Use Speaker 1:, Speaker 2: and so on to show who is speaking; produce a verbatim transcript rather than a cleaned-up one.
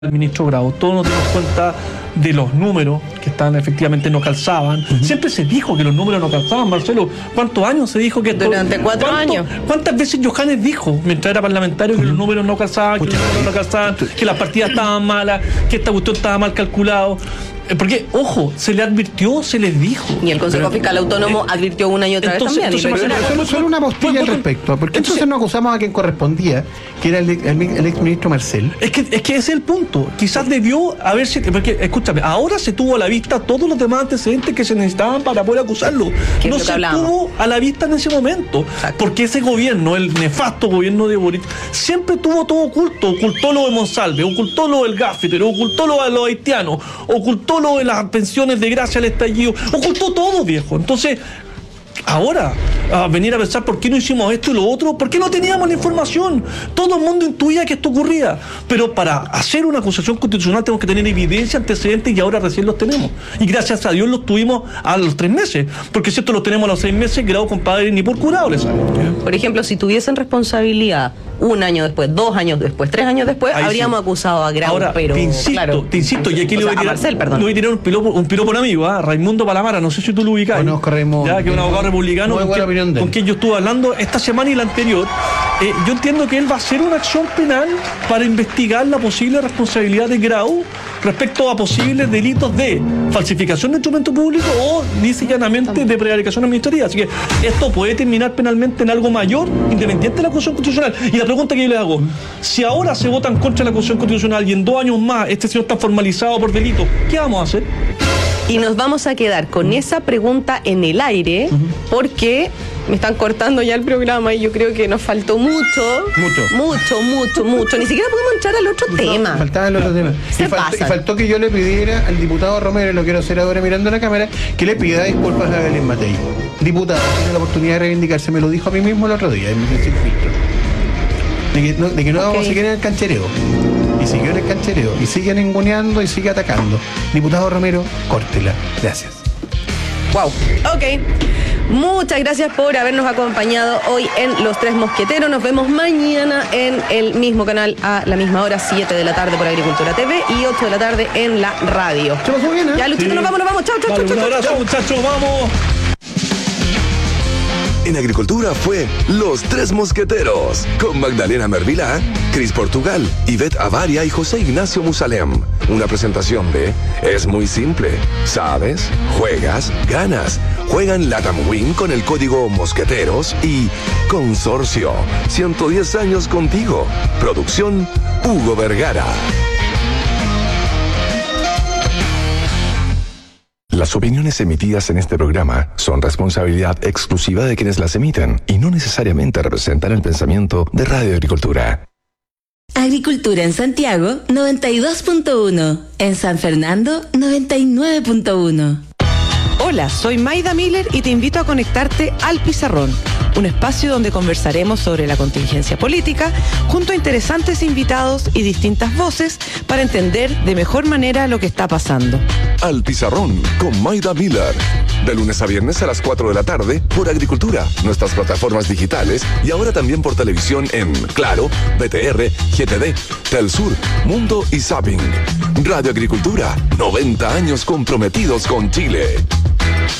Speaker 1: el ministro Grau. Todos nos dimos cuenta de los números que estaban efectivamente no calzaban. Uh-huh. Siempre se dijo que los números no calzaban, Marcelo. ¿Cuántos años se dijo que esto,
Speaker 2: durante cuatro años?
Speaker 1: ¿Cuántas veces Johannes dijo, mientras era parlamentario, que los números no calzaban, que los números no calzaban, que las partidas estaban malas, que esta cuestión estaba mal calculado? Porque, ojo, se le advirtió, se les dijo.
Speaker 2: Y el Consejo
Speaker 1: pero,
Speaker 2: Fiscal Autónomo eh, advirtió una y otra entonces, vez también.
Speaker 3: Entonces, solo, solo una postilla al respecto, porque entonces, entonces nos acusamos a quien correspondía, que era el, el, el exministro Marcel.
Speaker 1: Es que, es que ese es el punto. Quizás debió haberse... Porque, escúchame, ahora se tuvo a la vista todos los demás antecedentes que se necesitaban para poder acusarlo. No se tuvo a la vista en ese momento. Exacto. Porque ese gobierno, el nefasto gobierno de Boric, siempre tuvo todo oculto. Ocultó lo de Monsalve, ocultó lo del Gaffiter, ocultó lo de los haitianos, ocultó lo de las pensiones de gracia al estallido, ocultó todo, viejo. Entonces, ahora, a venir a pensar por qué no hicimos esto y lo otro, por qué no teníamos la información. Todo el mundo intuía que esto ocurría, pero para hacer una acusación constitucional tenemos que tener evidencia, antecedentes, y ahora recién los tenemos. Y gracias a Dios los tuvimos a los tres meses, porque si esto lo tenemos a los seis meses, Grau, compadre, ni por curado le sale.
Speaker 2: Por ejemplo, si tuviesen responsabilidad un año después, dos años después, tres años después, ahí habríamos sí. acusado a Grau.
Speaker 1: Ahora,
Speaker 2: pero
Speaker 1: te insisto,
Speaker 2: claro,
Speaker 1: te insisto, y aquí le voy a tirar,
Speaker 2: Marcel, perdón.
Speaker 1: le voy a tirar un piropo, un piropo a un amigo, ¿eh? Raimundo Palamara, no sé si tú lo ubicás.
Speaker 3: Conozco a Raimundo.
Speaker 1: Ya, que es un abogado republicano con quien, con quien yo estuve hablando esta semana y la anterior. Eh, yo entiendo que él va a hacer una acción penal para investigar la posible responsabilidad de Grau respecto a posibles delitos de falsificación de instrumento público o lisa y llanamente de prevaricación administrativa. Así que esto puede terminar penalmente en algo mayor, independiente de la acusación constitucional. Y la pregunta que yo le hago, si ahora se vota en contra de la acusación constitucional y en dos años más este señor está formalizado por delito, ¿qué vamos a hacer?
Speaker 2: Y nos vamos a quedar con uh-huh. esa pregunta en el aire, uh-huh. porque me están cortando ya el programa y yo creo que nos faltó mucho.
Speaker 3: Mucho.
Speaker 2: Mucho, mucho, mucho. Ni siquiera podemos entrar al otro no, tema.
Speaker 3: Faltaba el otro tema.
Speaker 2: Se
Speaker 3: y, faltó, y faltó que yo le pidiera al diputado Romero, y lo quiero hacer ahora mirando a la cámara, que le pida disculpas a Belén Matei. Diputado, tiene la oportunidad de reivindicarse, me lo dijo a mí mismo el otro día, en el filtro. De que no, de que no okay. vamos a seguir en el canchereo. Y siguió en el canchereo. Y sigue ninguneando y sigue atacando. Diputado Romero, córtela. Gracias.
Speaker 2: Wow. Ok. Muchas gracias por habernos acompañado hoy en Los Tres Mosqueteros. Nos vemos mañana en el mismo canal a la misma hora, siete de la tarde por Agricultura T V y ocho de la tarde en la radio.
Speaker 3: ¿Se pasó bien, eh?
Speaker 2: Ya, Luchito, sí. nos vamos, nos vamos. Chao, chao,
Speaker 1: vale,
Speaker 2: chao,
Speaker 1: chao. Un abrazo, muchachos, vamos.
Speaker 4: En Agricultura fue Los Tres Mosqueteros, con Magdalena Mervilá, Cris Portugal, Ivette Avaria y José Ignacio Musalem. Una presentación de Es muy simple. Sabes, juegas, ganas. Juegan Latam Win con el código Mosqueteros y Consorcio. ciento diez años contigo. Producción Hugo Vergara. Las opiniones emitidas en este programa son responsabilidad exclusiva de quienes las emiten y no necesariamente representan el pensamiento de Radio Agricultura.
Speaker 5: Agricultura en Santiago, noventa y dos punto uno. En San Fernando, noventa y nueve punto uno.
Speaker 6: Hola, soy Maida Miller y te invito a conectarte al Pizarrón, un espacio donde conversaremos sobre la contingencia política junto a interesantes invitados y distintas voces para entender de mejor manera lo que está pasando.
Speaker 4: Al Pizarrón con Maida Miller, de lunes a viernes a las cuatro de la tarde por Agricultura, nuestras plataformas digitales y ahora también por televisión en Claro, B T R, G T D, Telsur, Mundo y Zapping. Radio Agricultura, noventa años comprometidos con Chile.